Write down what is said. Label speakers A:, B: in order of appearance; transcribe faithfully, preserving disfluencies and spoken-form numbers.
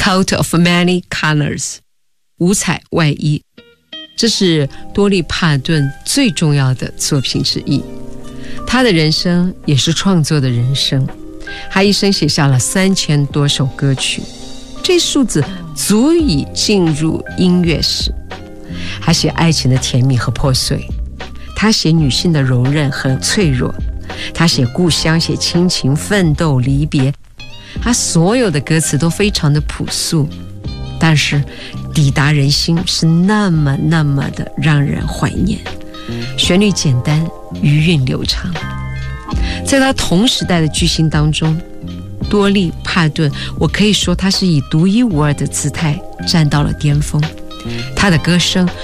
A: Coat of Many Colors 五彩外衣，这是多莉·帕顿最重要的作品之一。他的人生也是创作的人生，他一生写下了三千多首歌曲，这数字足以进入音乐史。他写爱情的甜蜜和破碎，他写女性的容忍和脆弱，他写故乡，写亲情、奋斗、离别。他所有的歌词都非常的朴素，但是抵达人心，是那么那么的让人怀念。旋律简单，余韵流畅。在他同时代的巨星当中，多莉·帕顿，我可以说他是以独一无二的姿态站到了巅峰。他的歌声